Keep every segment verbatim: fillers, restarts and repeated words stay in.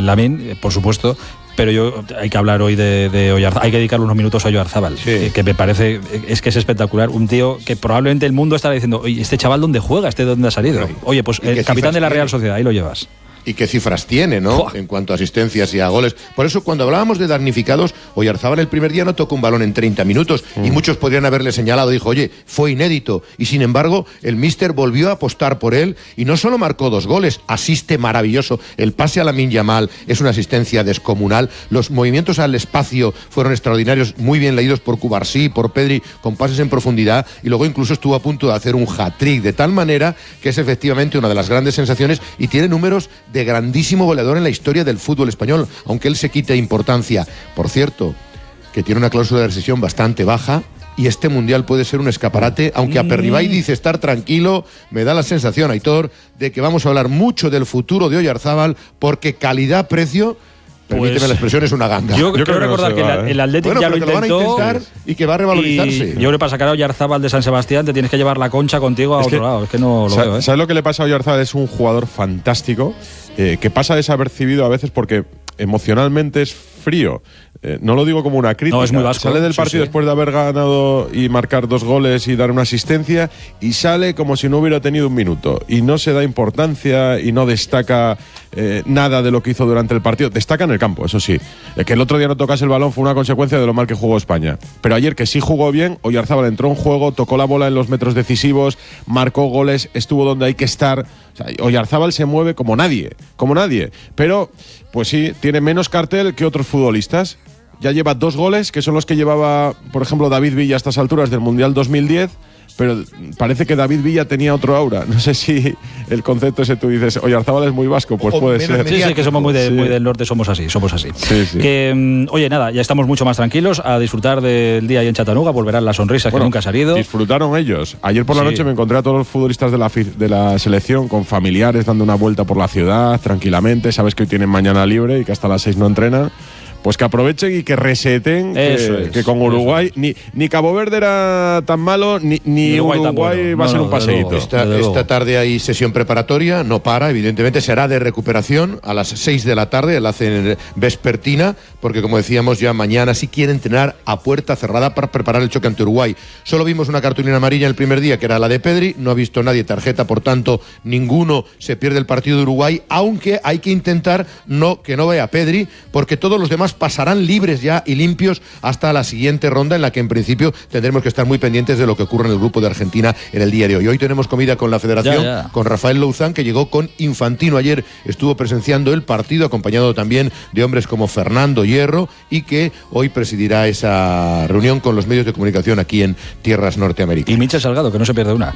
Lamine, por supuesto. Pero yo hay que hablar hoy de, de Oyarzábal, hay que dedicarle unos minutos a Oyarzábal, sí. que, que me parece, es que es espectacular. Un tío que probablemente el mundo estará diciendo, oye, ¿este chaval dónde juega? ¿Este dónde ha salido? Oye, pues el capitán de la Real Sociedad, ahí lo llevas. Y qué cifras tiene, ¿no? ¡Fua! En cuanto a asistencias y a goles. Por eso, cuando hablábamos de damnificados, Oyarzábal el primer día no tocó un balón en treinta minutos mm. y muchos podrían haberle señalado, dijo, oye, fue inédito. Y sin embargo, el míster volvió a apostar por él y no solo marcó dos goles, asiste maravilloso. El pase a Lamine Yamal es una asistencia descomunal. Los movimientos al espacio fueron extraordinarios, muy bien leídos por Cubarsí, por Pedri, con pases en profundidad, y luego incluso estuvo a punto de hacer un hat-trick, de tal manera que es efectivamente una de las grandes sensaciones y tiene números de de grandísimo goleador en la historia del fútbol español, aunque él se quite importancia. Por cierto, que tiene una cláusula de rescisión bastante baja y este Mundial puede ser un escaparate, aunque Aperribay dice estar tranquilo, me da la sensación, Aitor, de que vamos a hablar mucho del futuro de Oyarzábal, porque calidad-precio, permíteme pues, la expresión, es una ganga. Yo, yo creo recordar que, que el, el Athletic bueno, ya lo intentó lo van a intentar y que va a revalorizarse. Y yo creo que para sacar a Oyarzábal de San Sebastián te tienes que llevar la concha contigo a es otro que, lado. Es que no lo ¿sabes, veo, ¿eh? ¿Sabes lo que le pasa a Oyarzábal? Es un jugador fantástico eh, que pasa desapercibido a veces porque emocionalmente es frío. Eh, no lo digo como una crítica. No, es muy vasco. Sale del partido sí, sí. después de haber ganado y marcar dos goles y dar una asistencia y sale como si no hubiera tenido un minuto. Y no se da importancia y no destaca eh, nada de lo que hizo durante el partido. Destaca en el campo, eso sí. Eh, que el otro día no tocase el balón fue una consecuencia de lo mal que jugó España. Pero ayer, que sí jugó bien, Oyarzábal entró en juego, tocó la bola en los metros decisivos, marcó goles, estuvo donde hay que estar. O sea, Oyarzábal se mueve como nadie, como nadie. Pero, pues sí, tiene menos cartel que otros futbolistas. Ya lleva dos goles, que son los que llevaba, por ejemplo, David Villa a estas alturas del Mundial dos mil diez, pero parece que David Villa tenía otro aura. No sé si el concepto ese tú dices, Oyarzábal es muy vasco, pues o puede ser. Sí, sí, que somos muy, de, sí. muy del norte, somos así, somos así. Sí, sí. Que, oye, nada, ya estamos mucho más tranquilos a disfrutar del día ahí en Chattanooga, volverán las sonrisas bueno, que nunca se han ido. Disfrutaron ellos. Ayer por la sí. noche me encontré a todos los futbolistas de la, de la selección con familiares dando una vuelta por la ciudad, tranquilamente. Sabes que hoy tienen mañana libre y que hasta las seis no entrenan. Pues que aprovechen y que reseten que, es, que con Uruguay ni, ni Cabo Verde era tan malo ni, ni Uruguay, Uruguay va no, a ser no, un paseíto. Esta, esta tarde hay sesión preparatoria, no para, evidentemente será de recuperación a las seis de la tarde, la hacen vespertina, porque como decíamos ya mañana sí quieren entrenar a puerta cerrada para preparar el choque ante Uruguay. Solo vimos una cartulina amarilla el primer día que era la de Pedri, no ha visto nadie tarjeta, por tanto ninguno se pierde el partido de Uruguay, aunque hay que intentar no que no vea a Pedri, porque todos los demás pasarán libres ya y limpios hasta la siguiente ronda, en la que en principio tendremos que estar muy pendientes de lo que ocurre en el grupo de Argentina en el día de hoy. Hoy tenemos comida con la Federación, ya, ya. con Rafael Louzán, que llegó con Infantino ayer, estuvo presenciando el partido, acompañado también de hombres como Fernando Hierro, y que hoy presidirá esa reunión con los medios de comunicación aquí en tierras norteamericanas. Y Michel Salgado, que no se pierde una.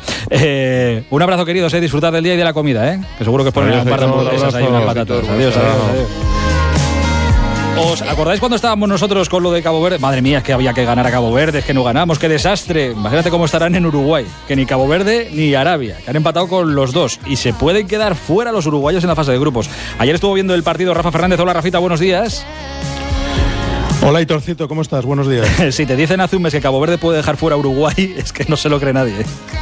Eh, un abrazo, queridos, eh, disfrutar del día y de la comida, eh, que seguro que os ponen un par de hamburguesas ahí, unas patatas. Adiós, adiós, adiós. ¿Os acordáis cuando estábamos nosotros con lo de Cabo Verde? Madre mía, es que había que ganar a Cabo Verde, es que no ganamos, qué desastre. Imagínate cómo estarán en Uruguay, que ni Cabo Verde ni Arabia, que han empatado con los dos y se pueden quedar fuera los uruguayos en la fase de grupos. Ayer estuvo viendo el partido Rafa Fernández. Hola, Rafita, buenos días. Hola, Hitorcito, ¿cómo estás? Buenos días. Si te dicen hace un mes que Cabo Verde puede dejar fuera a Uruguay, es que no se lo cree nadie.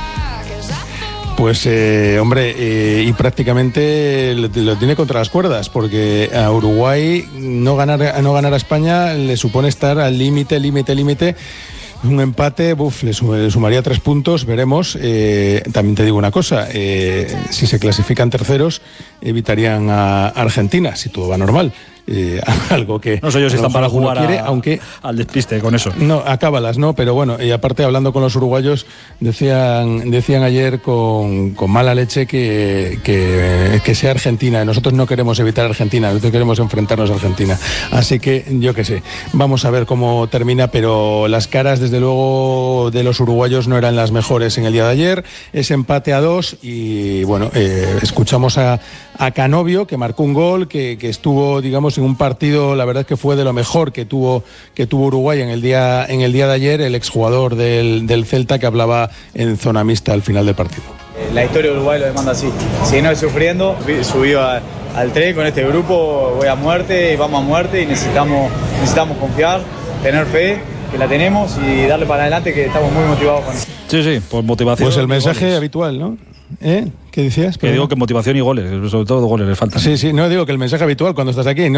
Pues, eh, hombre, eh, y prácticamente lo, lo tiene contra las cuerdas, porque a Uruguay no ganar, no ganar a España le supone estar al límite, límite, límite. Un empate, buf, le, sum, le sumaría tres puntos, veremos. Eh, también te digo una cosa, eh, si se clasifican terceros, evitarían a Argentina, si todo va normal. Eh, algo que no sé yo si están para jugar quiere, a, aunque al despiste con eso. No, acábalas, no, pero bueno, y aparte hablando con los uruguayos decían decían ayer con, con mala leche que, que que sea Argentina. Nosotros no queremos evitar Argentina, nosotros queremos enfrentarnos a Argentina. Así que yo qué sé, vamos a ver cómo termina, pero las caras desde luego de los uruguayos no eran las mejores en el día de ayer. Ese empate a dos y bueno, eh, escuchamos a a Canovio, que marcó un gol, que, que estuvo, digamos, en un partido, la verdad es que fue de lo mejor que tuvo que tuvo Uruguay en el día en el día de ayer, el exjugador del, del Celta, que hablaba en zona mixta al final del partido. La historia de Uruguay lo demanda así. Si no es sufriendo, subido a, al tren con este grupo, voy a muerte, vamos a muerte y necesitamos, necesitamos confiar, tener fe, que la tenemos, y darle para adelante, que estamos muy motivados con eso. Sí, sí, por motivación. Pues el mensaje habitual, ¿no? ¿Eh? ¿Qué decías? Que digo que motivación y goles, sobre todo goles les faltan. Sí, sí, no digo que el mensaje habitual cuando estás aquí, ¿no?